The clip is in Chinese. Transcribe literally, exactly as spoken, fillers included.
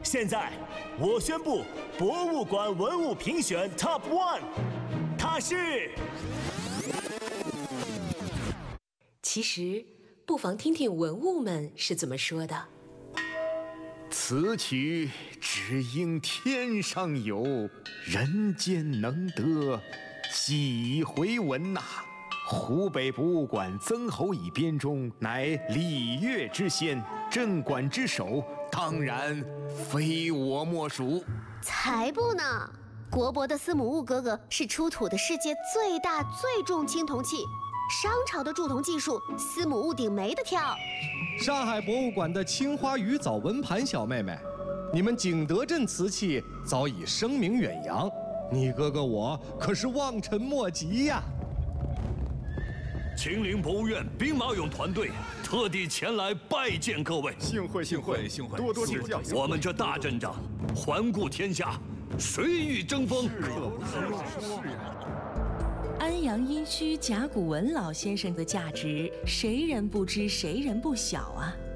现在，我宣布博物馆文物评选 Top One， 它是…… 其实，不妨听听文物们是怎么说的。 此曲只应天上有，人间能得几回闻呐、啊！湖北博物馆曾侯乙编钟，乃礼乐之先，镇馆之首，当然非我莫属。 才不呢！国博的司母戊哥哥是出土的世界最大最重青铜器，商朝的铸铜技术，司母戊鼎没得挑。 上海博物馆的青花鱼藻纹盘小妹妹，你们景德镇瓷器早已声名远扬，你哥哥我可是望尘莫及呀！ 秦陵博物院兵马俑团队特地前来拜见各位， 幸会幸会幸会，多多指教。 我们这大阵仗，环顾天下，谁与争锋？ 安阳殷墟甲骨文老先生的价值，谁人不知，谁人不晓啊！